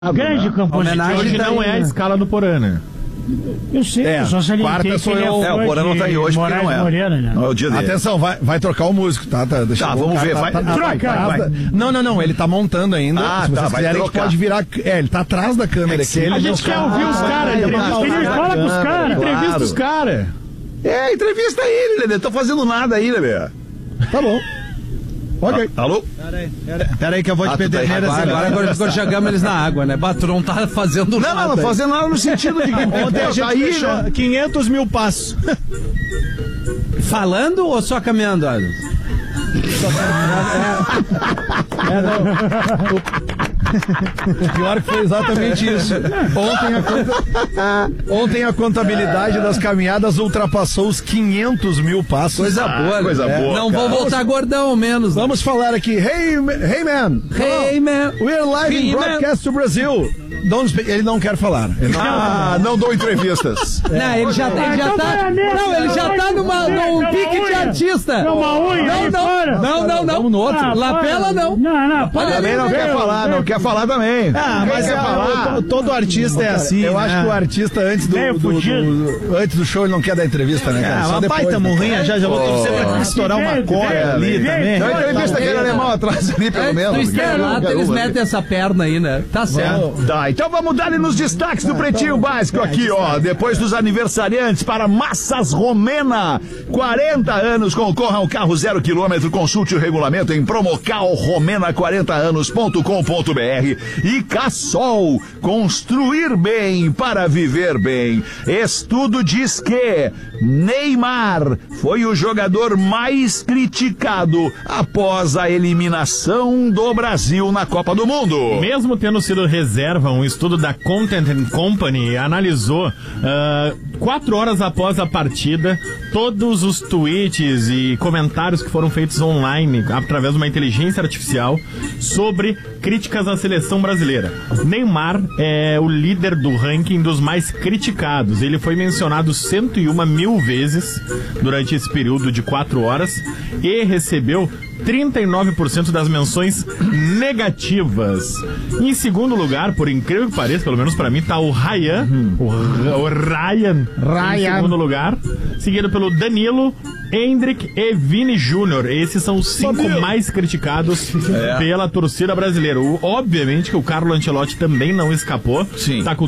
Grande compositor. Hoje não é a escala do Porã, né? Eu sei, só se ele quarta sou eu. O Porã não tá aí hoje porque não é. Moreira, né? Não é o dia dele. Atenção, vai trocar o músico, tá? Tá, vamos ver. Vai. Não, ele tá montando ainda. Se vocês quiserem, a gente pode virar. Ele tá atrás da câmera aqui. A gente quer ouvir os caras. Ele fala com os caras. Entrevista os caras. Entrevista ele, Lelê. Tô fazendo nada aí, Lelê. Tá bom. Ok. Alô? Pera aí que eu vou de Pederneiras. Agora jogamos eles na água, né? Tu não tá fazendo nada. Não fazendo nada no sentido de que ontem a gente fechou 500 mil passos. Falando ou só caminhando, Adams? O pior que foi exatamente isso. Ontem a contabilidade das caminhadas ultrapassou os 500 mil passos. Coisa boa. Não vou voltar gordão ao menos. Vamos falar aqui. Hey man. We're live in broadcast to Brazil. Ele não quer falar. Não dou entrevistas. Não, ele já tá. Ele já tá num pique de artista. Não. Vamos no outro. Lapela não. Também não quer falar, não quer falar também. Mas todo artista é assim. Eu acho que o artista antes do show ele não quer dar entrevista, né, cara? Uma baita morrinha, já vou torcer pra estourar uma corda ali também. Então a entrevista aquele alemão atrás ali, pelo menos. No estrelato eles metem essa perna aí, né? Tá certo. Então vamos dar nos destaques do Pretinho Básico aqui, ó. Depois dos aniversariantes para Massas Romena, 40 anos, concorra ao carro 0 km, consulte o regulamento em promocalromena40anos.com.br e Cassol, construir bem para viver bem. Estudo diz que Neymar foi o jogador mais criticado após a eliminação do Brasil na Copa do Mundo. Mesmo tendo sido reserva, um estudo da Content Company analisou 4 horas após a partida todos os tweets e comentários que foram feitos online através de uma inteligência artificial sobre críticas à seleção brasileira. Neymar é o líder do ranking dos mais criticados. Ele foi mencionado 101 mil vezes durante esse período de 4 horas e recebeu 39% das menções negativas. Em segundo lugar, por incrível que pareça, pelo menos pra mim, tá o Ryan. O Ryan. Em segundo lugar. Seguido pelo Danilo, Hendrick e Vini Júnior. Esses são os 5 mais criticados pela torcida brasileira. Obviamente que o Carlo Ancelotti também não escapou. Sim. Tá com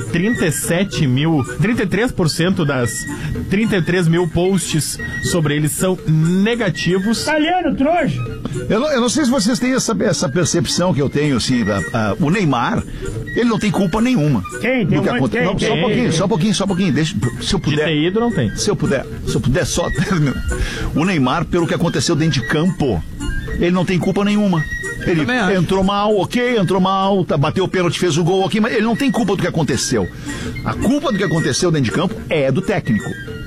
33% das 33 mil posts sobre ele são negativos. Italiano, trouxa. Eu não sei se vocês têm essa percepção que eu tenho, assim, o Neymar, ele não tem culpa nenhuma. Tem do que acontece. Não, só um pouquinho, deixa, se eu puder. De ter ido, não tem. Se eu puder só. O Neymar, pelo que aconteceu dentro de campo, ele não tem culpa nenhuma. Ele entrou mal, bateu o pênalti, fez o gol, mas ele não tem culpa do que aconteceu. A culpa do que aconteceu dentro de campo é do técnico.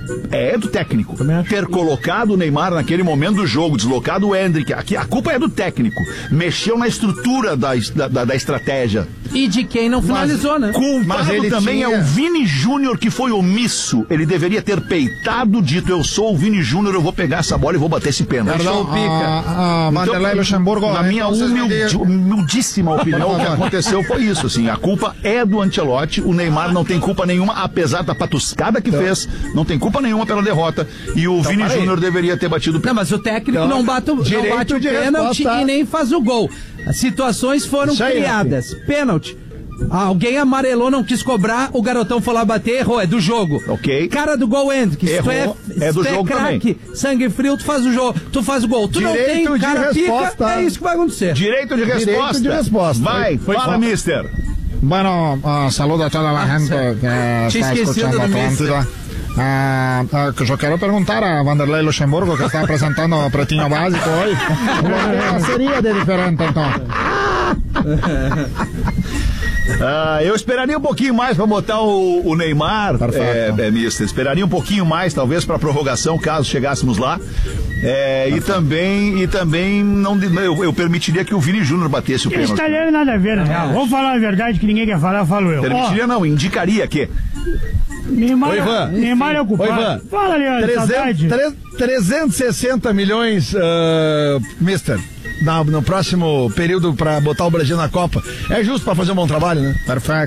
Ter colocado o Neymar naquele momento do jogo, deslocado o Hendrick, a culpa é do técnico. Mexeu na estrutura da estratégia. E de quem não finalizou, né? Culpado também é o Vini Júnior, que foi omisso. Ele deveria ter peitado, dito: eu sou o Vini Júnior, eu vou pegar essa bola e vou bater esse pênalti. Vanderlei Luxemburgo, na minha humildíssima opinião, o que aconteceu foi isso, assim. A culpa é do Ancelotti. O Neymar não tem culpa nenhuma, apesar da patuscada que fez, não tem culpa nenhuma pela derrota. E o Vini Júnior deveria ter batido o pênalti. Não, mas o técnico não bate o pênalti e nem faz o gol. As situações foram criadas. Pênalti. Alguém amarelou, não quis cobrar, o garotão foi lá bater, errou, é do jogo. Ok. Cara do gol, Hendrick, é do jogo craque, também. Sangue frio, tu faz o jogo, tu faz o gol. Tu Direito não tem cara pica, é isso que vai acontecer. Direito de resposta. Vai, fala, mister. Bueno, saludo a toda la gente que está escuchando Atlântida. Eu quero perguntar a Vanderlei Luxemburgo, que está apresentando o Pretinho Básico hoje, o que seria de diferente, então? Eu esperaria um pouquinho mais para botar o Neymar, mister. Esperaria um pouquinho mais, talvez, para prorrogação, caso chegássemos lá. E também não, eu permitiria que o Vini Júnior batesse o pênalti. Esse italiano nada a ver, né? Vamos falar a verdade que ninguém quer falar, falo eu. Permitiria não, indicaria que... Neymar é o culpado. Fala, Leandro, 360 milhões, mister. no próximo período pra botar o Brasil na Copa. É justo pra fazer um bom trabalho, né? Perfeito.